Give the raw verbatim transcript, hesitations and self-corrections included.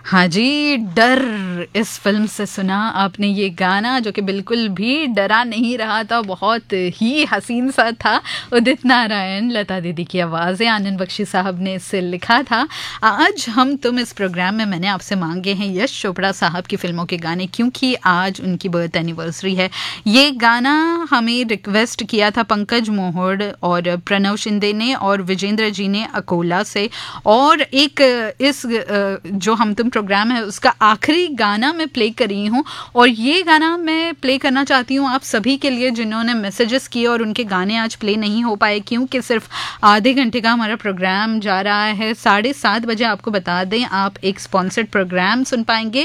हाँ जी, डर इस फ़िल्म से सुना आपने ये गाना जो कि बिल्कुल भी डरा नहीं रहा था, बहुत ही हसीन सा था। उदित नारायण, लता दीदी की आवाज़ें, आनंद बख्शी साहब ने इसे लिखा था। आज हम तुम इस प्रोग्राम में मैंने आपसे मांगे हैं यश चोपड़ा साहब की फ़िल्मों के गाने, क्योंकि आज उनकी बर्थ एनिवर्सरी है। ये गाना हमें रिक्वेस्ट किया था पंकज मोहड़ और प्रणव शिंदे ने और विजेंद्र जी ने अकोला से। और एक इस जो हम तुम प्रोग्राम है उसका आखिरी गाना मैं प्ले कर रही हूँ, और ये गाना मैं प्ले करना चाहती हूँ आप सभी के लिए जिन्होंने मैसेजेस किए और उनके गाने आज प्ले नहीं हो पाए, क्योंकि सिर्फ आधे घंटे का हमारा प्रोग्राम जा रहा है। साढ़े सात बजे आपको बता दें आप एक स्पॉन्सर्ड प्रोग्राम सुन पाएंगे